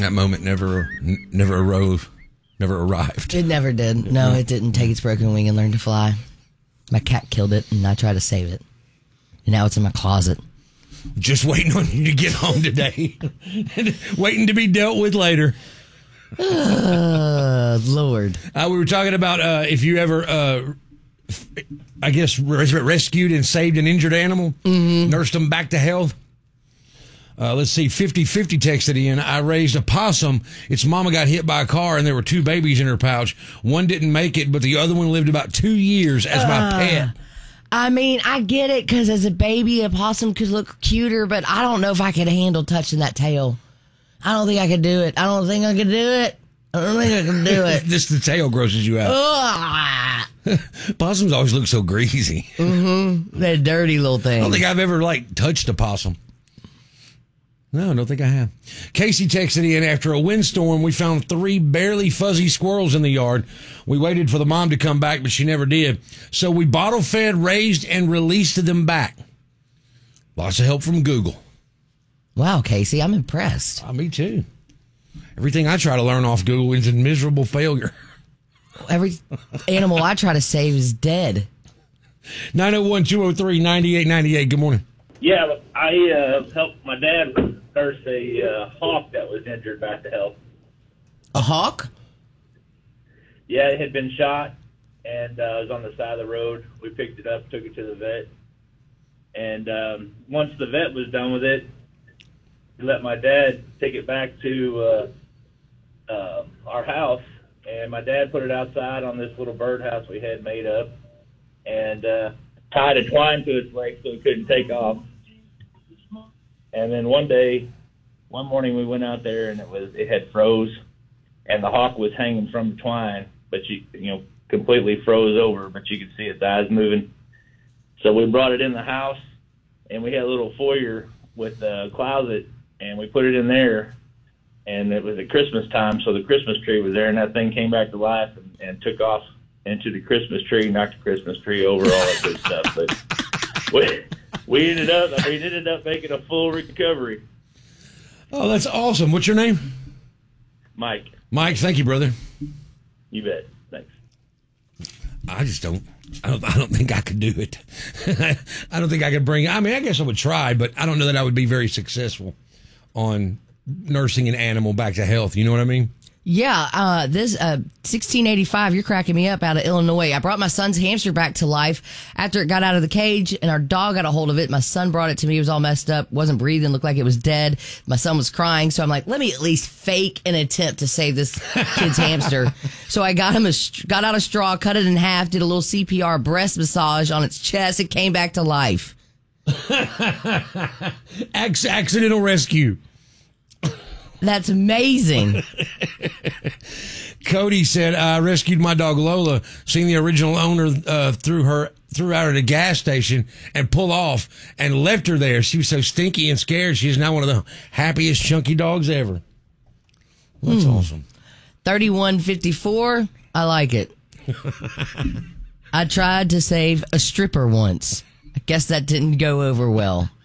That moment never arrived. It never did. No, it didn't take its broken wing and learn to fly. My cat killed it, and I tried to save it. And now it's in my closet. Just waiting on you to get home today. Waiting to be dealt with later. Lord. We were talking about if you ever, rescued and saved an injured animal, nursed them back to health. Let's see, 50-50 texted in. I raised a possum. Its mama got hit by a car, and there were 2 babies in her pouch. One didn't make it, but the other one lived about 2 years as my pet. I mean, I get it, because as a baby, a possum could look cuter, but I don't know if I could handle touching that tail. I don't think I could do it. I don't think I could do it. Just the tail grosses you out. Possums always look so greasy. They're dirty little things. I don't think I've ever, touched a possum. No, I don't think I have. Casey texted in, after a windstorm, we found 3 barely fuzzy squirrels in the yard. We waited for the mom to come back, but she never did. So we bottle fed, raised, and released them back. Lots of help from Google. Wow, Casey, I'm impressed. Me too. Everything I try to learn off Google is a miserable failure. Every animal I try to save is dead. 901-203-9898. Good morning. Yeah, I helped my dad nurse a hawk that was injured back to health. A hawk? Yeah, it had been shot, and it was on the side of the road. We picked it up, took it to the vet, and once the vet was done with it, we let my dad take it back to our house, and my dad put it outside on this little birdhouse we had made up, and tied a twine to its leg so it couldn't take off. And then one morning we went out there, and it had froze, and the hawk was hanging from the twine, but completely froze over, but you could see its eyes moving. So we brought it in the house, and we had a little foyer with a closet, and we put it in there, and it was at Christmas time, so the Christmas tree was there, and that thing came back to life and took off into the Christmas tree, knocked the Christmas tree over, all that good stuff. But we ended up making a full recovery. Oh, that's awesome. What's your name? Mike. Mike, thank you, brother. You bet. Thanks. I don't think I could do it. I don't think I could I guess I would try, but I don't know that I would be very successful on nursing an animal back to health. You know what I mean? Yeah, this 1685, you're cracking me up, out of Illinois. I brought my son's hamster back to life after it got out of the cage, and our dog got a hold of it. My son brought it to me. It was all messed up, wasn't breathing, looked like it was dead. My son was crying, so I'm like, let me at least fake an attempt to save this kid's hamster. So I got out a straw, cut it in half, did a little CPR breast massage on its chest. It came back to life. Accidental rescue. That's amazing. Cody said, I rescued my dog Lola, seen the original owner threw her at a gas station and pull off and left her there. She was so stinky and scared. She is now one of the happiest chunky dogs ever. That's awesome. 3154, I like it. I tried to save a stripper once. I guess that didn't go over well.